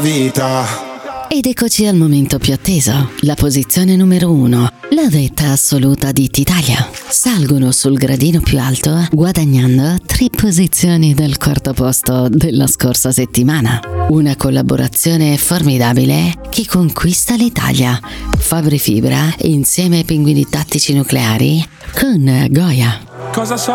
vita. Ed eccoci al momento più atteso, la posizione numero 1, la vetta assoluta di Italia. Salgono sul gradino più alto guadagnando 3 posizioni dal quarto posto della scorsa settimana. Una collaborazione formidabile che conquista l'Italia. Fabri Fibra insieme ai Pinguini Tattici Nucleari con Goya. Cosa so?